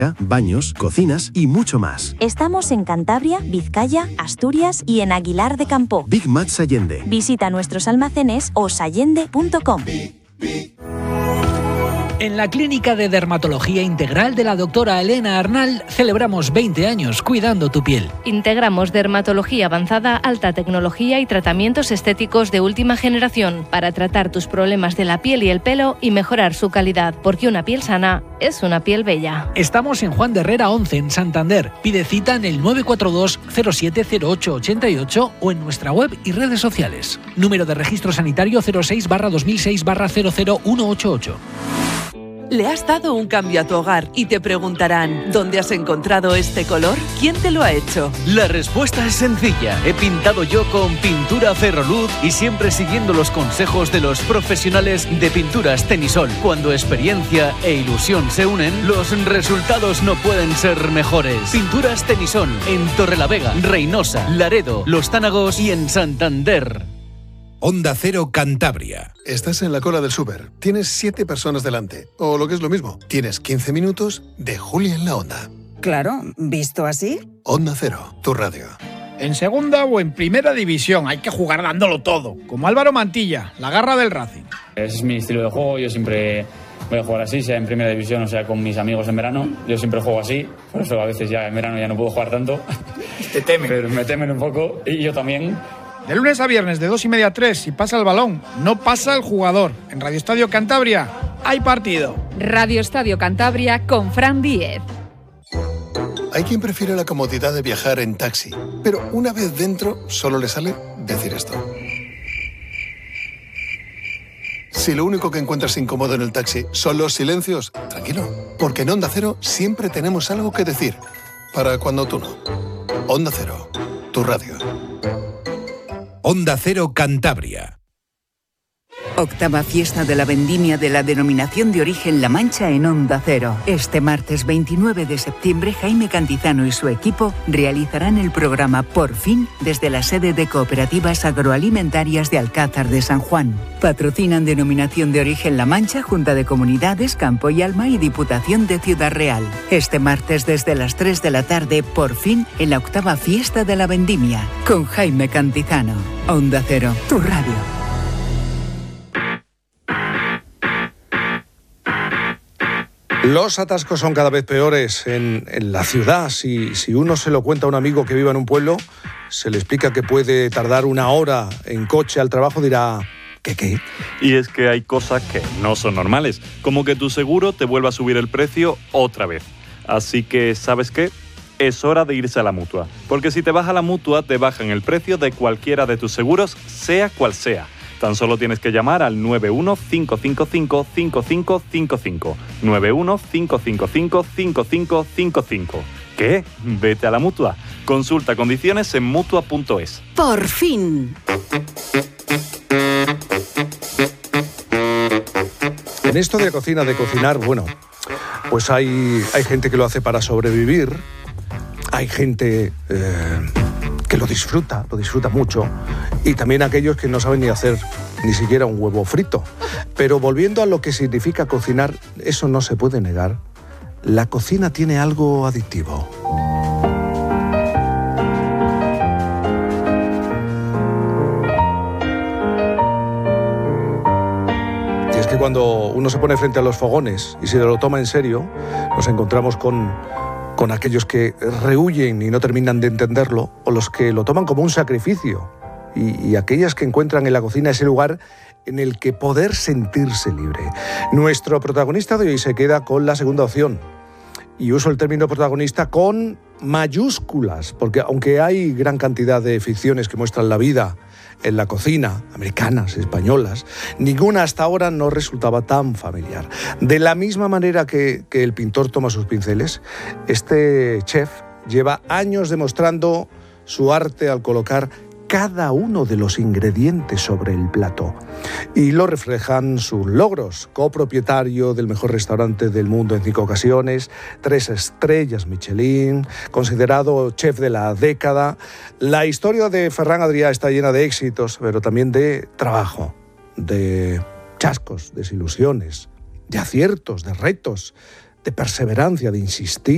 baños, cocinas y mucho más. Estamos en Cantabria, Vizcaya, Asturias y en Aguilar de Campoo. Big Mats Allende. Visita nuestros almacenes o sallende.com. En la Clínica de Dermatología Integral de la doctora Elena Arnal celebramos 20 años cuidando tu piel. Integramos dermatología avanzada, alta tecnología y tratamientos estéticos de última generación para tratar tus problemas de la piel y el pelo y mejorar su calidad, porque una piel sana es una piel bella. Estamos en Juan de Herrera 11, en Santander. Pide cita en el 942 070888 o en nuestra web y redes sociales. Número de registro sanitario 06/2006/00188. Le has dado un cambio a tu hogar y te preguntarán, ¿dónde has encontrado este color? ¿Quién te lo ha hecho? La respuesta es sencilla. He pintado yo con pintura Ferroluz y siempre siguiendo los consejos de los profesionales de Pinturas Tenisol. Cuando experiencia e ilusión se unen, los resultados no pueden ser mejores. Pinturas Tenisol en Torrelavega, Reynosa, Laredo, Los Tánagos y en Santander. Onda Cero Cantabria. Estás en la cola del súper. Tienes 7 personas delante. O lo que es lo mismo, tienes 15 minutos de Julia en la Onda. Claro, ¿visto así? Onda Cero, tu radio. En segunda o en primera división hay que jugar dándolo todo. Como Álvaro Mantilla, la garra del Racing. Es mi estilo de juego, yo siempre voy a jugar así, sea en primera división o sea con mis amigos en verano. Yo siempre juego así, por eso a veces ya en verano ya no puedo jugar tanto. Te temen. Pero me temen un poco y yo también. De lunes a viernes de 2:30 a 3, si pasa el balón, no pasa el jugador. En Radio Estadio Cantabria hay partido. Radio Estadio Cantabria con Fran Díez. Hay quien prefiere la comodidad de viajar en taxi, pero una vez dentro solo le sale decir esto. Si lo único que encuentras incómodo en el taxi son los silencios, tranquilo, porque en Onda Cero siempre tenemos algo que decir. Para cuando tú no. Onda Cero, tu radio. Onda Cero Cantabria. Octava fiesta de la vendimia de la denominación de origen La Mancha en Onda Cero. Este martes 29 de septiembre, Jaime Cantizano y su equipo realizarán el programa Por Fin desde la sede de Cooperativas Agroalimentarias de Alcázar de San Juan. Patrocinan denominación de origen La Mancha, Junta de Comunidades, Campo y Alma y Diputación de Ciudad Real. Este martes desde las 3 de la tarde, Por Fin, en la octava fiesta de la vendimia, con Jaime Cantizano. Onda Cero, tu radio. Los atascos son cada vez peores en la ciudad. Si uno se lo cuenta a un amigo que viva en un pueblo, se le explica que puede tardar 1 hora en coche al trabajo, dirá... ¿Qué? Y es que hay cosas que no son normales, como que tu seguro te vuelva a subir el precio otra vez. Así que, ¿sabes qué? Es hora de irse a la Mutua. Porque si te vas a la Mutua, te bajan el precio de cualquiera de tus seguros, sea cual sea. Tan solo tienes que llamar al 915555555. 915555555. ¿Qué? Vete a la Mutua. Consulta condiciones en Mutua.es. Por fin. En esto de cocina, de cocinar, bueno, pues hay gente que lo hace para sobrevivir. Hay gente que lo disfruta mucho, y también aquellos que no saben ni hacer ni siquiera un huevo frito. Pero volviendo a lo que significa cocinar, eso no se puede negar. La cocina tiene algo adictivo. Y es que cuando uno se pone frente a los fogones y se lo toma en serio, nos encontramos con aquellos que rehuyen y no terminan de entenderlo, o los que lo toman como un sacrificio, y aquellas que encuentran en la cocina ese lugar en el que poder sentirse libre. Nuestro protagonista de hoy se queda con la segunda opción, y uso el término protagonista con mayúsculas, porque aunque hay gran cantidad de ficciones que muestran la vida en la cocina, americanas, españolas, ninguna hasta ahora no resultaba tan familiar. De la misma manera que el pintor toma sus pinceles, este chef lleva años demostrando su arte al colocar cada uno de los ingredientes sobre el plato. Y lo reflejan sus logros. Copropietario del mejor restaurante del mundo en 5 ocasiones, 3 estrellas Michelin, considerado chef de la década. La historia de Ferran Adrià está llena de éxitos, pero también de trabajo, de chascos, desilusiones, de aciertos, de retos, de perseverancia, de insistir.